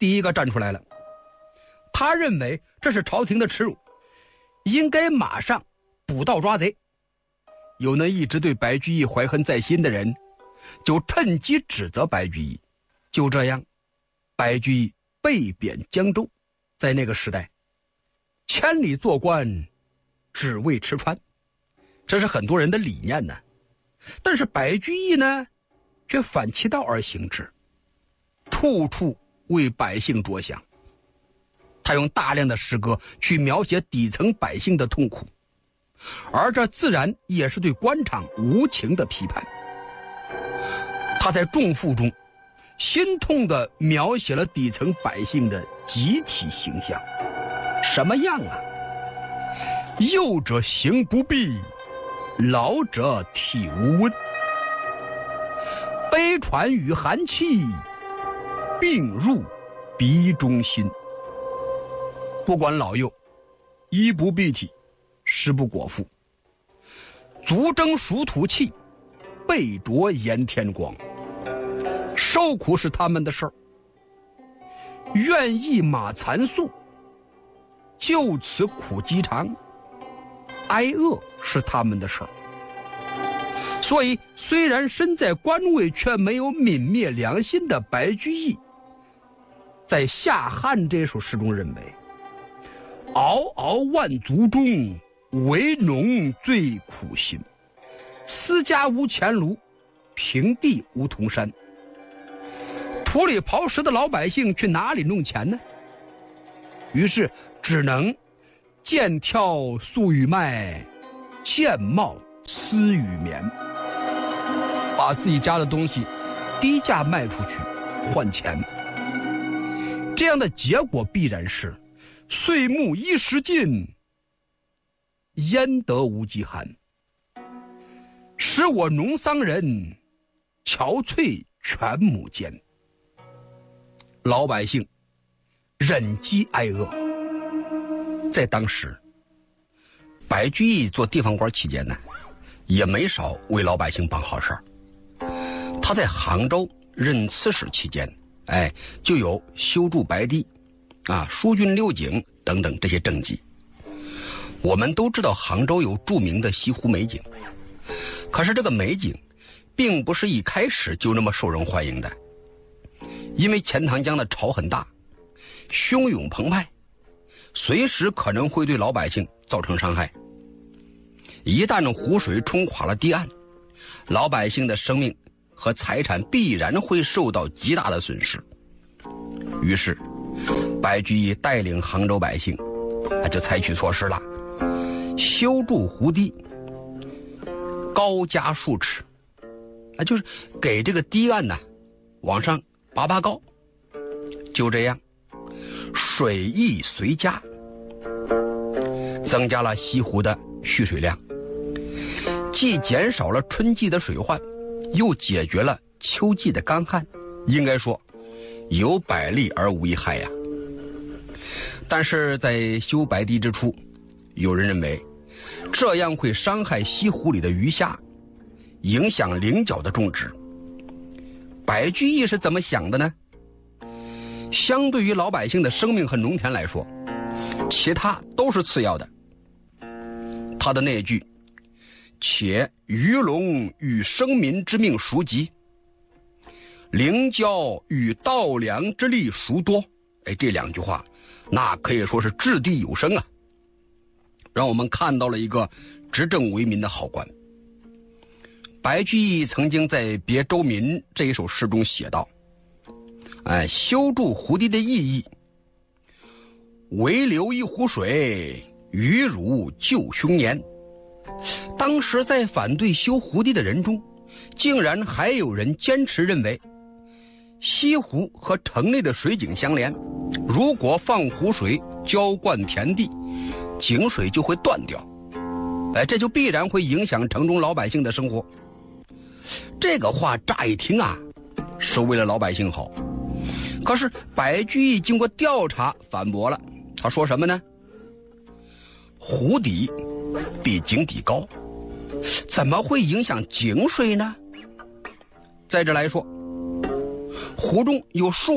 第一个站出来了。他认为这是朝廷的耻辱，应该马上捕盗抓贼。有那一直对白居易怀恨在心的人，就趁机指责白居易。就这样，白居易被贬江州。在那个时代，千里做官只为吃穿，这是很多人的理念呢。但是白居易呢，却反其道而行之，处处为百姓着想。他用大量的诗歌去描写底层百姓的痛苦，而这自然也是对官场无情的批判。他在《仲父》中心痛地描写了底层百姓的集体形象。什么样啊？幼者行不避，老者体无温，悲喘与寒气，病入鼻中心。不管老幼，衣不蔽体，食不果腹，足蒸暑土气，背着炎天光。受苦是他们的事儿，愿意马残素，就此苦饥长，挨饿是他们的事儿。所以虽然身在官位，却没有泯灭良心的白居易，在《夏汉》这首诗中认为，嗷嗷万族中，为农最苦心。私家无钱庐，平地无铜山。土里刨食的老百姓去哪里弄钱呢？于是只能见挑粟与麦，见帽丝与棉，把自己家的东西低价卖出去换钱。这样的结果必然是岁暮衣食尽，焉得无饥寒，使我农桑人，憔悴全亩间。老百姓忍饥挨饿。在当时，白居易做地方官期间呢，也没少为老百姓办好事儿。他在杭州任刺史期间，就有修筑白堤疏浚六井等等这些政绩。我们都知道杭州有著名的西湖美景，可是这个美景并不是一开始就那么受人欢迎的。因为钱塘江的潮很大，汹涌澎湃，随时可能会对老百姓造成伤害。一旦湖水冲垮了堤岸，老百姓的生命和财产必然会受到极大的损失。于是白居易带领杭州百姓就采取措施了，修筑湖堤，高加数尺，就是给这个堤岸往上拔高。就这样，水益随加，增加了西湖的蓄水量，既减少了春季的水患，又解决了秋季的干旱，应该说有百利而无一害呀。但是在修白堤之初，有人认为这样会伤害西湖里的鱼虾，影响菱角的种植。白居易是怎么想的呢？相对于老百姓的生命和农田来说，其他都是次要的。他的那句“且鱼龙与生民之命孰急，菱角与稻粱之力孰多”，这两句话那可以说是掷地有声啊，让我们看到了一个执政为民的好官。白居易曾经在《别州民》这一首诗中写道，修筑湖堤的意义，唯留一湖水，鱼如救凶年。当时在反对修湖堤的人中，竟然还有人坚持认为，西湖和城内的水井相连，如果放湖水浇灌田地，井水就会断掉，这就必然会影响城中老百姓的生活。这个话乍一听是为了老百姓好，可是白居易经过调查反驳了，他说什么呢？湖底比井底高，怎么会影响井水呢？再者来说，湖中有数